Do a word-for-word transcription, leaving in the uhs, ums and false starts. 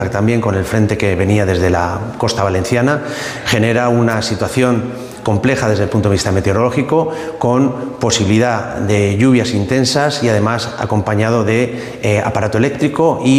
también con el frente que venía desde la costa valenciana, genera una situación compleja desde el punto de vista meteorológico, con posibilidad de lluvias intensas y además acompañado de eh, aparato eléctrico y